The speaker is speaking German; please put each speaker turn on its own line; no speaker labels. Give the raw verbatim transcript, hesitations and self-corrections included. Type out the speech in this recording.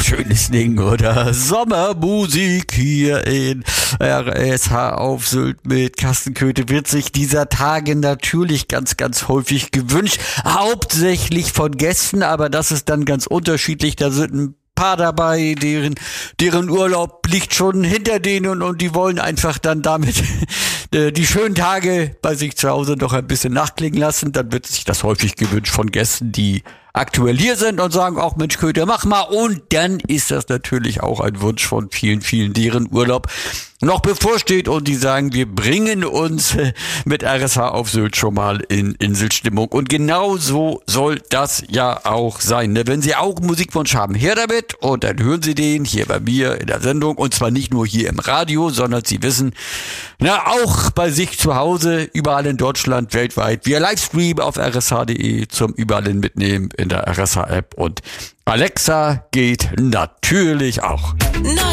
schönes Ding, oder? Sommermusik hier in R S H auf Sylt mit Carsten Köthe wird sich dieser Tage natürlich ganz, ganz häufig gewünscht. Hauptsächlich von Gästen, aber das ist dann ganz unterschiedlich. Da sind ein paar dabei, deren, deren Urlaub liegt schon hinter denen und die wollen einfach dann damit die schönen Tage bei sich zu Hause noch ein bisschen nachklingen lassen. Dann wird sich das häufig gewünscht von Gästen, die aktuell hier sind und sagen, auch Mensch Köthe, mach mal. Und dann ist das natürlich auch ein Wunsch von vielen, vielen, deren Urlaub noch bevorsteht und die sagen, wir bringen uns mit R S H auf Sylt schon mal in Inselstimmung. Und genau so soll das ja auch sein. Wenn Sie auch einen Musikwunsch haben, her damit und dann hören Sie den hier bei mir in der Sendung und zwar nicht nur hier im Radio, sondern Sie wissen, na auch bei sich zu Hause, überall in Deutschland, weltweit, via Livestream auf r s h punkt d e zum überall hin mitnehmen in der R S H App und Alexa geht natürlich auch.